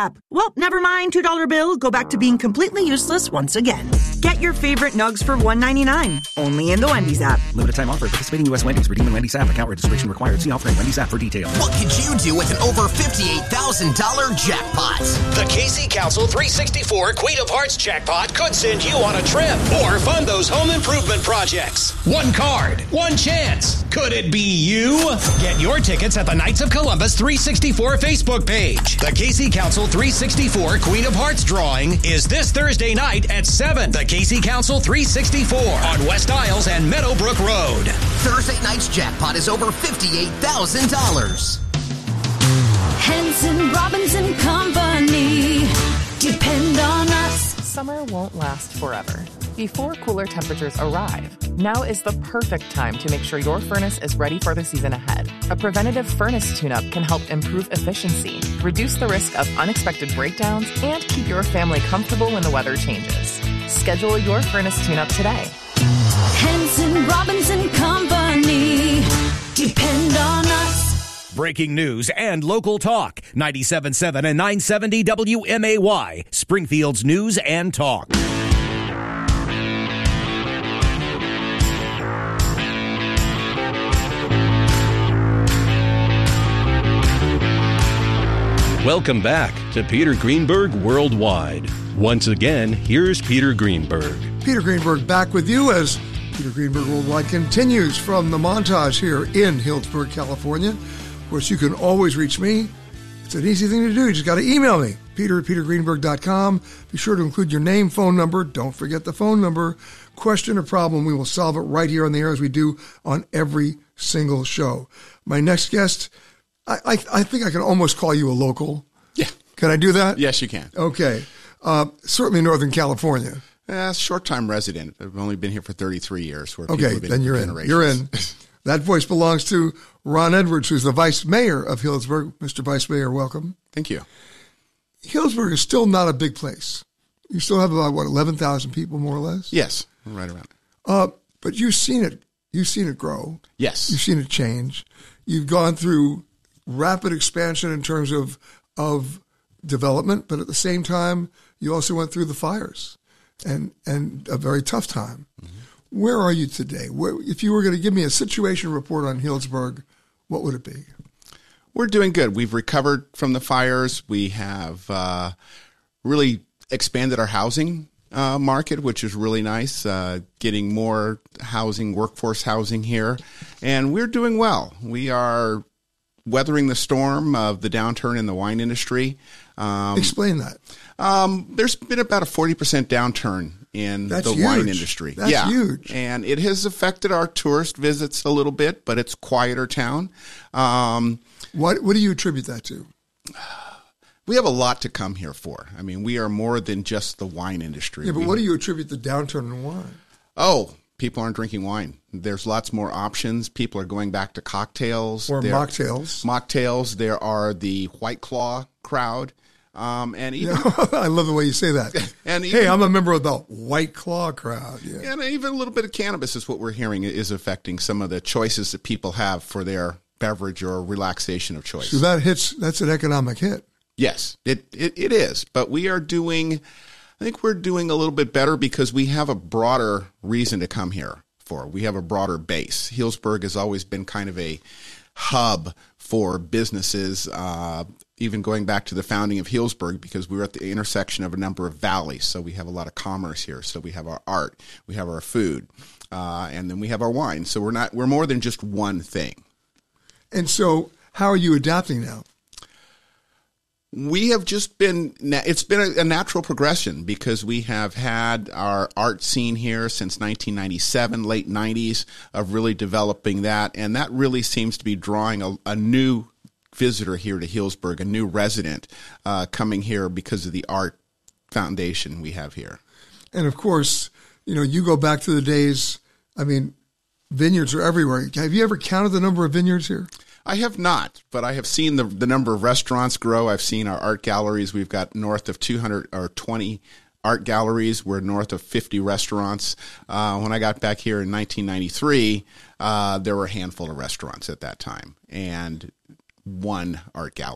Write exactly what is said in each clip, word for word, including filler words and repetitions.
app. Well, never mind, two dollar bill. Go back to being completely useless once again. Get your favorite nugs for one ninety-nine. Only in the Wendy's app. Limited time offer. Participating U S Wendy's. Redeem in Wendy's app. Account registration required. See offering Wendy's app for details. What could you do with an over fifty-eight thousand dollars jackpot? The K C Council three sixty-four Queen of Hearts jackpot could send you on a trip or fund those home improvement projects. One card, one chance. Could it be you? Get your tickets at the Knights of Columbus three sixty-four Facebook page. The K C Council three sixty-four Queen of Hearts drawing is this Thursday night at seven. The K C Council three sixty-four on West Isles and Meadowbrook Road. Thursday night's jackpot is over fifty-eight thousand dollars. Henson Robinson Company. Depend on us. Summer won't last forever. Before cooler temperatures arrive, now is the perfect time to make sure your furnace is ready for the season ahead. A preventative furnace tune-up can help improve efficiency, reduce the risk of unexpected breakdowns, and keep your family comfortable when the weather changes. Schedule your furnace tune-up today. Henson Robinson Company. Depend on us. Breaking news and local talk. ninety-seven point seven and nine seventy W M A Y. Springfield's News and Talk. Welcome back to Peter Greenberg Worldwide. Once again, here's Peter Greenberg. Peter Greenberg back with you as Peter Greenberg Worldwide continues from the montage here in Hillsburg, California. Of course, you can always reach me. It's an easy thing to do. You just got to email me, peter at peter greenberg dot com. Be sure to include your name, phone number. Don't forget the phone number. Question or problem, we will solve it right here on the air as we do on every single show. My next guest, I, I, I think I can almost call you a local. Yeah. Can I do that? Yes, you can. Okay. Uh, certainly Northern California. Uh, short-time resident. I've only been here for thirty-three years. Where Okay, then you're in. You're in. That voice belongs to Ron Edwards, who's the vice mayor of Hillsburg. Mister Vice Mayor, welcome. Thank you. Hillsburg is still not a big place. You still have about, what, eleven thousand people, more or less? Yes, right around it. Uh, but you've seen it. You've seen it grow. Yes. You've seen it change. You've gone through rapid expansion in terms of of development, but at the same time, you also went through the fires and and a very tough time. Mm-hmm. Where are you today? Where, if you were going to give me a situation report on Hillsburg, what would it be? We're doing good. We've recovered from the fires. We have uh, really expanded our housing uh, market, which is really nice, uh, getting more housing, workforce housing here. And we're doing well. We are weathering the storm of the downturn in the wine industry. Um, Explain that. Um, there's been about a forty percent downturn in That's the huge. wine industry. That's yeah. huge. And it has affected our tourist visits a little bit, but it's a quieter town. Um, what, what do you attribute that to? We have a lot to come here for. I mean, we are more than just the wine industry. Yeah, but we, what do you attribute the downturn in wine? Oh, people aren't drinking wine. There's lots more options. People are going back to cocktails. Or there, mocktails. Mocktails. There are the White Claw crowd. Um, and even, I love the way you say that. And even, hey, I'm a member of the White Claw crowd. Yeah. And even a little bit of cannabis is what we're hearing is affecting some of the choices that people have for their beverage or relaxation of choice. So that hits, that's an economic hit. Yes, it, it, it is. But we are doing, I think we're doing a little bit better because we have a broader reason to come here for. We have a broader base. Hillsburg has always been kind of a hub for businesses, uh, even going back to the founding of Hillsburg, because we were at the intersection of a number of valleys. So we have a lot of commerce here. So we have our art, we have our food, uh, and then we have our wine. So we're not, we're more than just one thing. And so how are you adapting now? We have just been, it's been a, a natural progression because we have had our art scene here since nineteen ninety-seven, late nineties, of really developing that. And that really seems to be drawing a, a new visitor here to Hillsburg, a new resident uh, coming here because of the art foundation we have here. And of course, you know, you go back to the days, I mean, vineyards are everywhere. Have you ever counted the number of vineyards here? I have not, but I have seen the the number of restaurants grow. I've seen our art galleries. We've got north of two hundred or twenty art galleries. We're north of fifty restaurants. Uh, when I got back here in nineteen ninety-three, uh, there were a handful of restaurants at that time and one art gallery.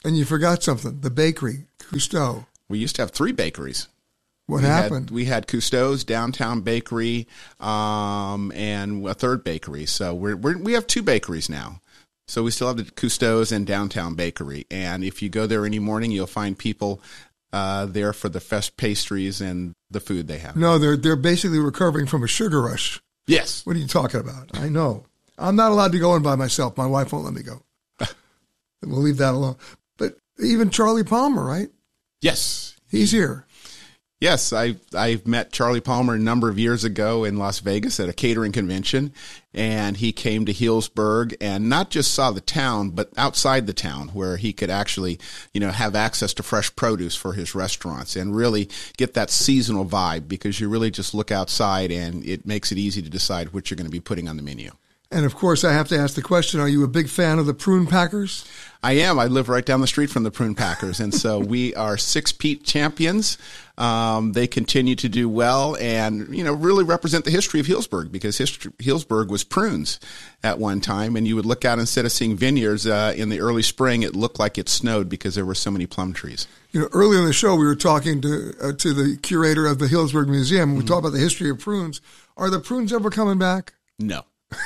And you forgot something, the bakery, Cousteau. We used to have three bakeries. What we happened? Had, we had Cousteau's, Downtown Bakery, um, and a third bakery. So we're, we're, we have two bakeries now. So we still have the Cousteau's and Downtown Bakery. And if you go there any morning, you'll find people uh, there for the fresh pastries and the food they have. No, they're they're basically recovering from a sugar rush. Yes. What are you talking about? I know. I'm not allowed to go in by myself. My wife won't let me go. We'll leave that alone. But even Charlie Palmer, right? Yes. He's here. Yes, I I met Charlie Palmer a number of years ago in Las Vegas at a catering convention, and he came to Healdsburg and not just saw the town, but outside the town where he could actually, you know, have access to fresh produce for his restaurants and really get that seasonal vibe, because you really just look outside and it makes it easy to decide what you're going to be putting on the menu. And, of course, I have to ask the question, are you a big fan of the Prune Packers? I am. I live right down the street from the Prune Packers, and so we are six-peat champions. Um, they continue to do well and, you know, really represent the history of Healdsburg, because history, Healdsburg was prunes at one time, and you would look out, instead of seeing vineyards uh, in the early spring, it looked like it snowed because there were so many plum trees. You know, earlier in the show, we were talking to uh, to the curator of the Healdsburg Museum. We mm-hmm. talked about the history of prunes. Are the prunes ever coming back? No.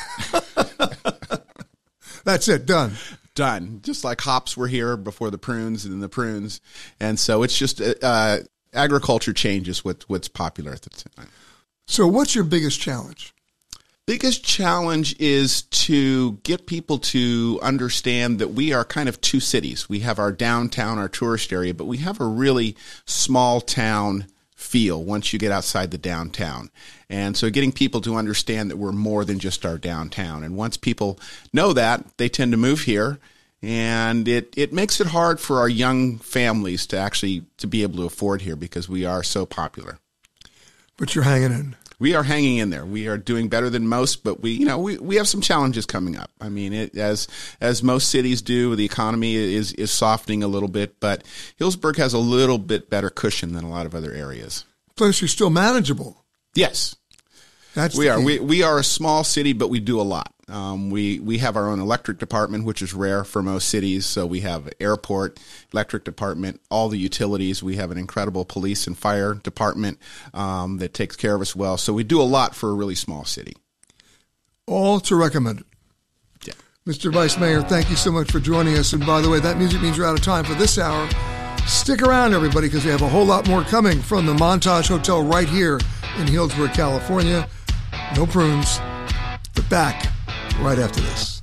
That's it. Done. Done. Just like hops were here before the prunes and the prunes. And so it's just uh, agriculture changes what, what's popular at the time. So what's your biggest challenge? Biggest challenge is to get people to understand that we are kind of two cities. We have our downtown, our tourist area, but we have a really small town feel once you get outside the downtown. And so getting people to understand that we're more than just our downtown. And once people know that, they tend to move here. And it, it makes it hard for our young families to actually to be able to afford here, because we are so popular. But you're hanging in. We are hanging in there. We are doing better than most, but we, you know, we, we have some challenges coming up. I mean, it, as as most cities do, the economy is is softening a little bit, but Healdsburg has a little bit better cushion than a lot of other areas. Plus, you're still manageable. Yes, that's we the are. key. We we are a small city, but we do a lot. Um, we we have our own electric department, which is rare for most cities. So we have airport, electric department, all the utilities. We have an incredible police and fire department um, that takes care of us well. So we do a lot for a really small city. All to recommend it. Yeah. Mister Vice Mayor, thank you so much for joining us. And by the way, that music means we're out of time for this hour. Stick around, everybody, because we have a whole lot more coming from the Montage Hotel right here in Healdsburg, California. No prunes, but back right after this.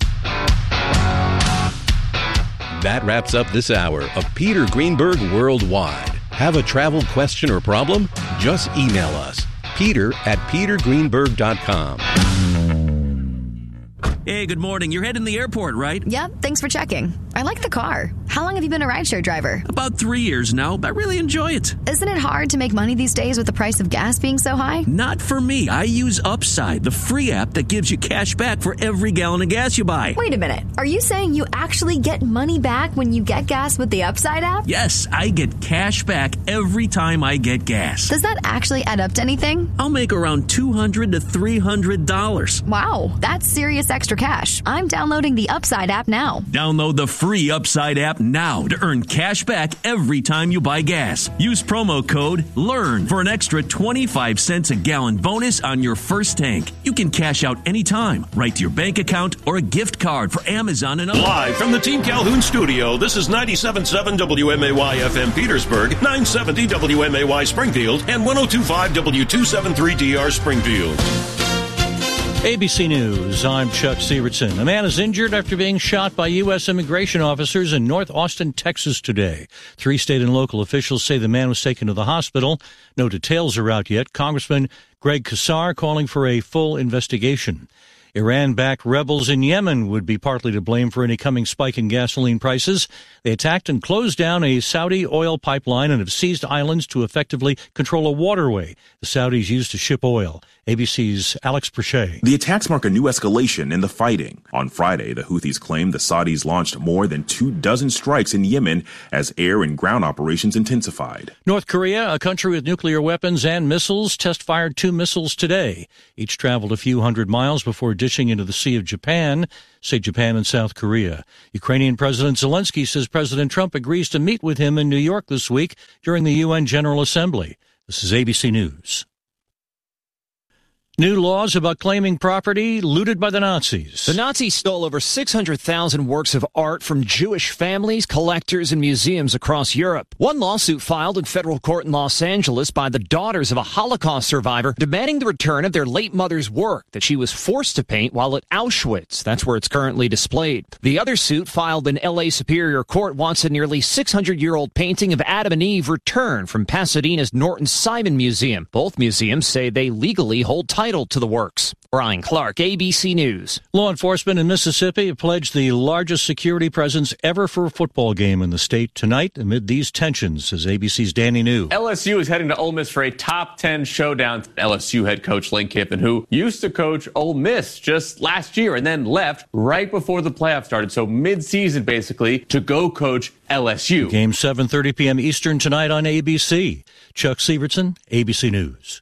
That wraps up this hour of Peter Greenberg Worldwide. Have a travel question or problem? Just email us, peter at peter greenberg dot com. Hey, good morning. You're heading to the airport, right? Yep, thanks for checking. I like the car. How long have you been a rideshare driver? About three years now. I really enjoy it. Isn't it hard to make money these days with the price of gas being so high? Not for me. I use Upside, the free app that gives you cash back for every gallon of gas you buy. Wait a minute. Are you saying you actually get money back when you get gas with the Upside app? Yes, I get cash back every time I get gas. Does that actually add up to anything? I'll make around two hundred to three hundred dollars. Wow, that's serious extra cash. I'm downloading the Upside app now. Download the free Upside app now to earn cash back every time you buy gas. Use promo code LEARN for an extra twenty-five cents a gallon bonus on your first tank. You can cash out anytime, right to your bank account or a gift card for Amazon and others. Live from the Team Calhoun studio, this is ninety-seven point seven W M A Y F M Petersburg, nine seventy W M A Y Springfield, and one oh two point five W two seventy-three D R Springfield. A B C News, I'm Chuck Sievertson. A man is injured after being shot by U S immigration officers in North Austin, Texas today. Three state and local officials say the man was taken to the hospital. No details are out yet. Congressman Greg Casar calling for a full investigation. Iran-backed rebels in Yemen would be partly to blame for any coming spike in gasoline prices. They attacked and closed down a Saudi oil pipeline and have seized islands to effectively control a waterway the Saudis used to ship oil. A B C's Alex Perche. The attacks mark a new escalation in the fighting. On Friday, the Houthis claimed the Saudis launched more than two dozen strikes in Yemen as air and ground operations intensified. North Korea, a country with nuclear weapons and missiles, test-fired two missiles today. Each traveled a few hundred miles before dishing into the Sea of Japan, say Japan and South Korea. Ukrainian President Zelensky says President Trump agrees to meet with him in New York this week during the U N General Assembly. This is A B C News. New laws about claiming property looted by the Nazis. The Nazis stole over six hundred thousand works of art from Jewish families, collectors, and museums across Europe. One lawsuit filed in federal court in Los Angeles by the daughters of a Holocaust survivor demanding the return of their late mother's work that she was forced to paint while at Auschwitz. That's where it's currently displayed. The other suit, filed in L A Superior Court, wants a nearly six hundred year old painting of Adam and Eve returned from Pasadena's Norton Simon Museum. Both museums say they legally hold title to the works. Brian Clark, A B C News. Law enforcement in Mississippi have pledged the largest security presence ever for a football game in the state tonight amid these tensions, says A B C's Danny New. L S U is heading to Ole Miss for a top ten showdown. L S U head coach Lane Kiffin, who used to coach Ole Miss just last year and then left right before the playoffs started, so mid-season basically, to go coach L S U. Game seven thirty p.m. Eastern tonight on A B C. Chuck Sievertson, A B C News.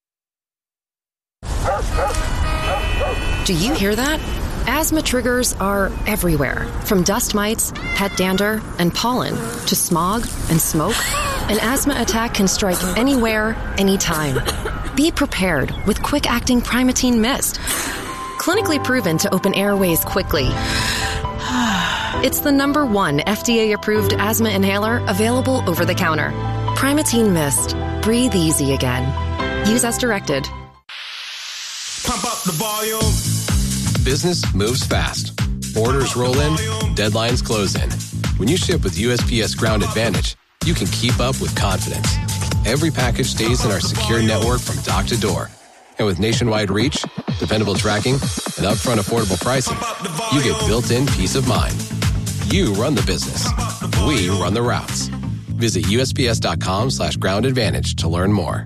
Do you hear that? Asthma triggers are everywhere, from dust mites, pet dander, and pollen, to smog and smoke. An asthma attack can strike anywhere, anytime. Be prepared with quick-acting Primatene Mist. Clinically proven to open airways quickly. It's the number one F D A-approved asthma inhaler available over the counter. Primatene Mist. Breathe easy again. Use as directed. Pump up the volume. Business moves fast. Orders roll in, deadlines close in. When you ship with U S P S Ground Advantage, you can keep up with confidence. Every package stays in our secure network from dock to door. And with nationwide reach, dependable tracking, and upfront affordable pricing, you get built-in peace of mind. You run the business. We run the routes. Visit usps.com slash ground advantage to learn more.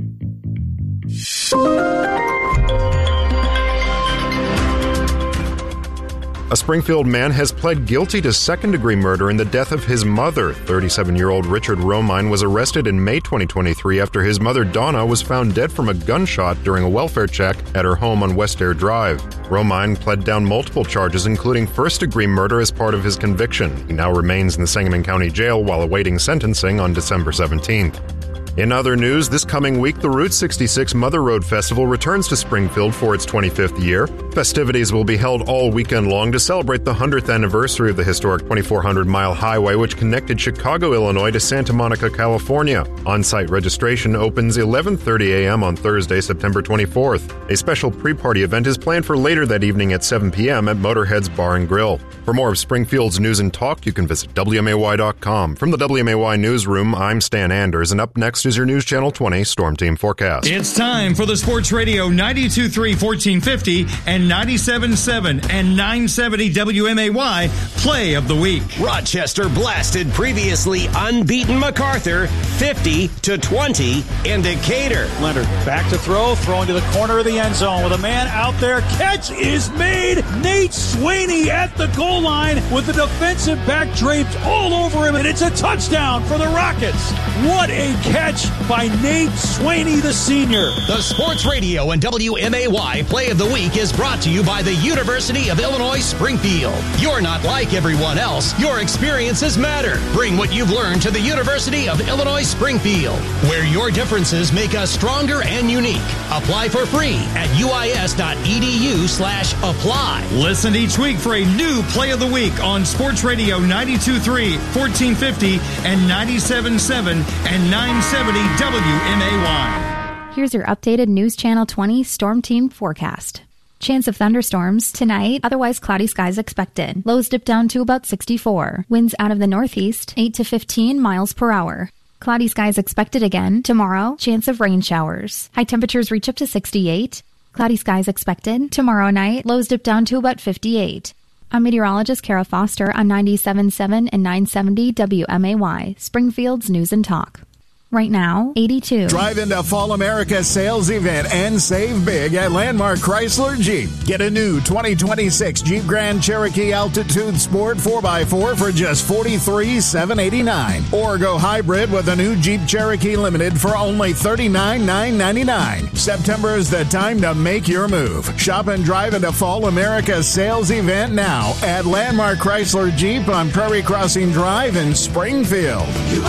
A Springfield man has pled guilty to second-degree murder in the death of his mother. thirty-seven-year-old Richard Romine was arrested in May twenty twenty-three after his mother, Donna, was found dead from a gunshot during a welfare check at her home on West Air Drive. Romine pled down multiple charges, including first-degree murder as part of his conviction. He now remains in the Sangamon County Jail while awaiting sentencing on December seventeenth. In other news, this coming week, the Route sixty-six Mother Road Festival returns to Springfield for its twenty-fifth year. Festivities will be held all weekend long to celebrate the hundredth anniversary of the historic twenty-four hundred mile highway which connected Chicago, Illinois to Santa Monica, California. On-site registration opens eleven thirty a.m. on Thursday, September twenty-fourth. A special pre-party event is planned for later that evening at seven p.m. at Motorhead's Bar and Grill. For more of Springfield's news and talk, you can visit W M A Y dot com. From the W M A Y Newsroom, I'm Stan Anders, and up next is your News Channel twenty Storm Team forecast. It's time for the Sports Radio ninety-two point three fourteen fifty and ninety-seven point seven and nine seventy W M A Y Play of the Week. Rochester blasted previously unbeaten MacArthur fifty to twenty in Decatur. Leonard back to throw, throwing to the corner of the end zone with a man out there. Catch is made. Nate Swaney at the goal line with the defensive back draped all over him, and it's a touchdown for the Rockets. What a catch by Nate Swaney, the senior. The Sports Radio and W M A Y Play of the Week is brought to you by the University of Illinois Springfield. You're not like everyone else. Your experiences matter. Bring what you've learned to the University of Illinois Springfield, where your differences make us stronger and unique. Apply for free at uis.edu slash apply. Listen each week for a new Play of the Week on Sports Radio ninety-two point three, fourteen fifty, and ninety-seven point seven and nine seventy W M A Y. Here's your updated News Channel twenty Storm Team forecast. Chance of thunderstorms tonight, otherwise cloudy skies expected. Lows dip down to about sixty-four. Winds out of the northeast, eight to fifteen miles per hour. Cloudy skies expected again tomorrow. Chance of rain showers. High temperatures reach up to sixty-eight. Cloudy skies expected tomorrow night. Lows dip down to about fifty-eight. I'm meteorologist Kara Foster on ninety-seven point seven and nine seventy W M A Y, Springfield's News and Talk. Right now, eighty-two. Drive into Fall America sales event and save big at Landmark Chrysler Jeep. Get a new twenty twenty-six Jeep Grand Cherokee Altitude Sport four by four for just forty-three thousand seven hundred eighty-nine dollars. Or go hybrid with a new Jeep Cherokee Limited for only thirty-nine thousand nine hundred ninety-nine dollars. September is the time to make your move. Shop and drive into Fall America sales event now at Landmark Chrysler Jeep on Prairie Crossing Drive in Springfield.